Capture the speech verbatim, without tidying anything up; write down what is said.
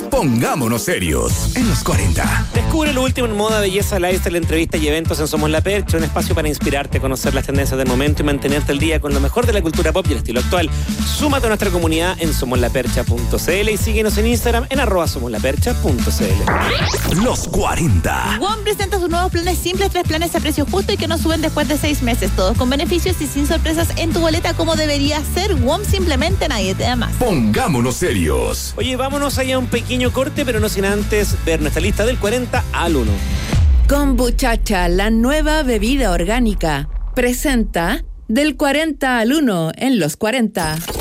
Pongámonos serios en los cuarenta. Descubre lo último en moda, belleza, lifestyle, entrevistas y eventos en Somos La Percha, un espacio para inspirarte, conocer las tendencias del momento y mantenerte al día con lo mejor de la cultura pop y el estilo actual. Súmate a nuestra comunidad en somos la percha punto c l y síguenos en Instagram en arroba somos la percha punto c l. Los cuarenta. W O M presenta sus nuevos planes simples, tres planes a precio justo y que no suben después de seis meses, todos con beneficios y sin sorpresas en tu boleta como debería ser. W O M, simplemente nadie te da más. Pongámonos serios. Oye, vámonos allá a un pequeño corte, pero no sin antes ver nuestra lista del cuarenta al uno. Kombuchacha, la nueva bebida orgánica, presenta del cuarenta al uno en los cuarenta.